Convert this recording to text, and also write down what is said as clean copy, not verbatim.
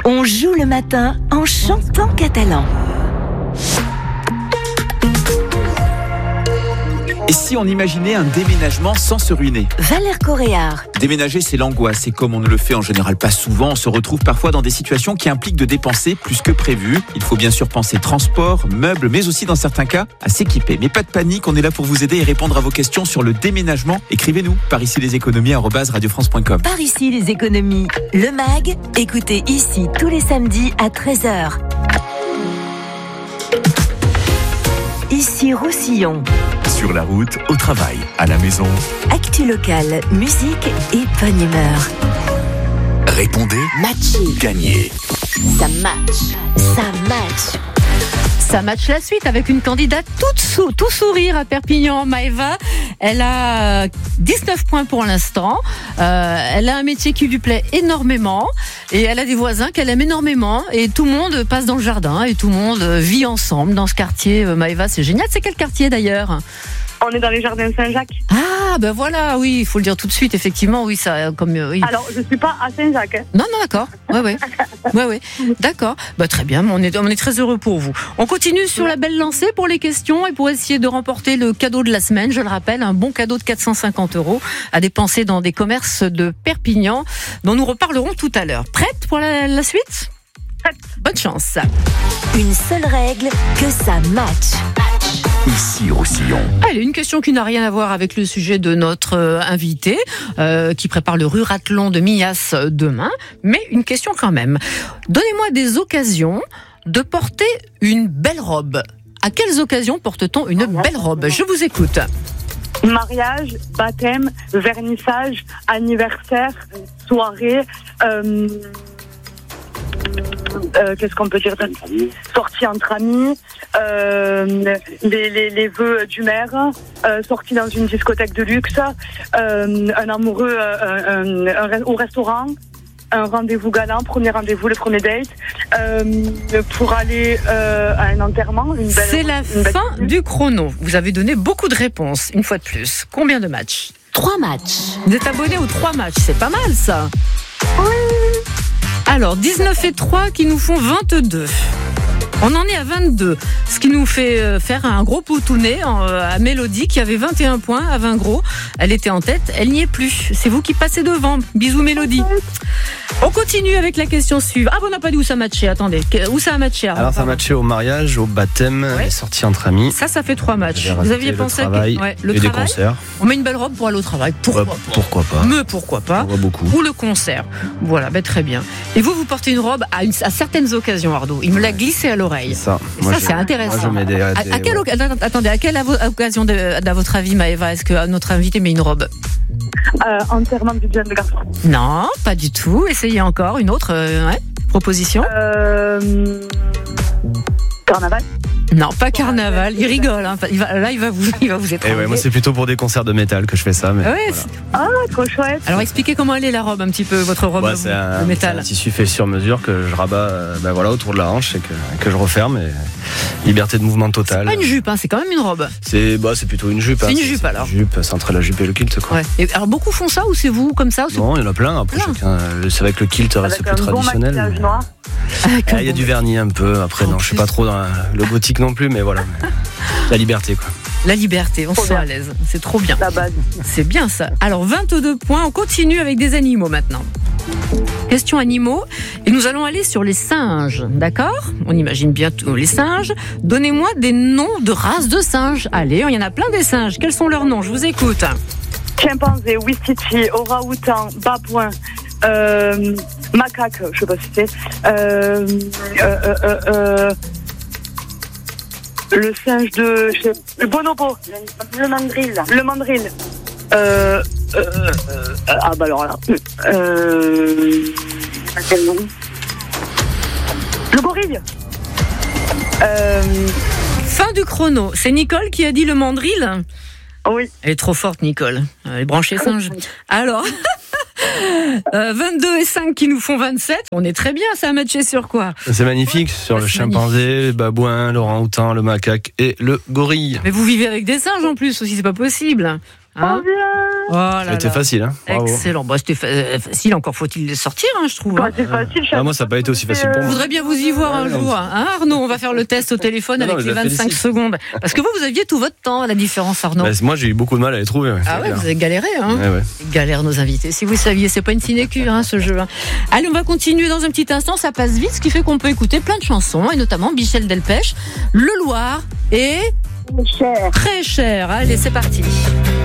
On joue le matin en chantant catalan. Et si on imaginait un déménagement sans se ruiner ? Valère Coréard. Déménager, c'est l'angoisse. Et comme on ne le fait en général pas souvent, on se retrouve parfois dans des situations qui impliquent de dépenser plus que prévu. Il faut bien sûr penser transport, meubles, mais aussi dans certains cas, à s'équiper. Mais pas de panique, on est là pour vous aider et répondre à vos questions sur le déménagement. Écrivez-nous par ici les économies @radiofrance.com. Par ici les économies. Le MAG, écoutez ici tous les samedis à 13h. Ici Roussillon. Sur la route, au travail, à la maison. Actu locale, musique et bonne humeur. Répondez, Matchy. gagnez. Ça match. Ça match. Ça match la suite avec une candidate tout sourire à Perpignan, Maëva. Elle a 19 points pour l'instant. Elle a un métier qui lui plaît énormément. Et elle a des voisins qu'elle aime énormément. Et tout le monde passe dans le jardin et tout le monde vit ensemble dans ce quartier. Maëva, c'est génial. C'est quel quartier d'ailleurs ? On est dans les jardins Saint-Jacques. Ah, ben voilà, oui, il faut le dire tout de suite, effectivement, oui, ça, comme, oui. Alors, je suis pas à Saint-Jacques. Hein. Non, d'accord, ouais, d'accord, bah, très bien, on est très heureux pour vous. On continue sur la belle lancée pour les questions et pour essayer de remporter le cadeau de la semaine, je le rappelle, un bon cadeau de 450 € à dépenser dans des commerces de Perpignan, dont nous reparlerons tout à l'heure. Prête pour la suite ? Prête. Bonne chance. Une seule règle, que ça match. Ici, Roussillon. Allez, une question qui n'a rien à voir avec le sujet de notre invité, qui prépare le Rurathlon de Millas demain, mais une question quand même. Donnez-moi des occasions de porter une belle robe. À quelles occasions porte-t-on une belle robe ? Je vous écoute. Mariage, baptême, vernissage, anniversaire, soirée, qu'est-ce qu'on peut dire d'autre ? Sortie entre amis, les vœux du maire, sortie dans une discothèque de luxe, un amoureux au restaurant, un rendez-vous galant, premier rendez-vous, le premier date, pour aller à un enterrement. C'est la fin du chrono. Vous avez donné beaucoup de réponses, une fois de plus. Combien de matchs ? 3 matchs. Vous êtes abonné aux 3 matchs, c'est pas mal ça. Oui. Alors, 19 et 3 qui nous font 22. On en est à 22, ce qui nous fait faire un gros potounet à Mélodie qui avait 21 points à 20 gros. Elle était en tête, elle n'y est plus. C'est vous qui passez devant. Bisous Mélodie. On continue avec la question suivante. Ah bon, on n'a pas dit où ça matchait, attendez. Où ça a matché ? Alors ça a matché au mariage, au baptême, les sorties entre amis. Ça fait 3 matchs. Vous aviez pensé le travail le et travail, des concerts. On met une belle robe pour aller au travail. Pourquoi pas ? Pourquoi pas ? Mais pourquoi pas ? On voit beaucoup. Ou le concert. Voilà, très bien. Et vous portez une robe à certaines occasions, Ardo. Il me l'a glissé à l'oreille. Ça. Ça, c'est intéressant. Moi, je mets à quelle occasion, à votre avis, Maëva, est-ce que notre invité met une robe ? Enterrement du jeune garçon. Non, pas du tout. Essayez encore une autre proposition. Carnaval. Non, pas carnaval. Il rigole. Hein. Il va vous étrangler. Moi, c'est plutôt pour des concerts de métal que je fais ça. Mais ouais, voilà. Ah, trop chouette. Alors, expliquez comment elle est la robe, un petit peu, votre robe c'est de métal. un tissu fait sur mesure que je rabats autour de la hanche et que je referme. Et liberté de mouvement totale. C'est pas une jupe, c'est quand même une robe. C'est plutôt une jupe. C'est une jupe alors. C'est entre la jupe et le kilt, quoi. Ouais. Et alors, beaucoup font ça ou c'est vous comme ça ? Non, il y en a plein. Après, chacun. C'est vrai que le kilt reste plus traditionnel. Bon noir. Il y a du vernis un peu. Après, non, je suis pas trop dans le gothique non plus, mais voilà. La liberté, quoi. La liberté, on se sent à l'aise. C'est trop bien. La base. C'est bien ça. Alors, 22 points. On continue avec des animaux maintenant. Question animaux. Et nous allons aller sur les singes. D'accord ? On imagine bien les singes. Donnez-moi des noms de races de singes. Allez, il y en a plein des singes. Quels sont leurs noms ? Je vous écoute. Chimpanzé, Wistiti, orang-outan, babouin, macaque, je sais pas si c'est. Le singe le bonobo. Le mandrill. Le mandrill. Alors là. Quel nom ? Le gorille. Fin du chrono. C'est Nicole qui a dit le mandrill ? Oui. Elle est trop forte, Nicole. Elle est branchée singe. Alors, 22 et 5 qui nous font 27. On est très bien, ça a matché sur quoi ? C'est magnifique, sur le chimpanzé, le babouin, l'orang-outan, le macaque et le gorille. Mais vous vivez avec des singes en plus aussi, c'est pas possible. Hein bien. Oh là C'était là. facile, hein. Bravo. Excellent. Bah, c'était facile, encore faut-il les sortir, hein, je trouve. Bah, hein. c'est facile. Ah, moi, ça n'a pas été aussi facile pour Je moi. voudrais bien vous y voir un Ouais, jour. Hein, Arnaud, on va faire le test au téléphone Non, avec non, les je la 25 félicite. secondes. Parce que vous aviez tout votre temps, à la différence, Arnaud. Bah, moi, j'ai eu beaucoup de mal à les trouver. Ah ouais, vous avez galéré, hein. Ouais, ouais. Galère nos invités. Si vous saviez, c'est pas une sinecure, hein, ce jeu. Hein. Allez, on va continuer dans un petit instant. Ça passe vite, ce qui fait qu'on peut écouter plein de chansons, et notamment Michel Delpech, Le Loir et Cher. Très cher. Allez, c'est parti.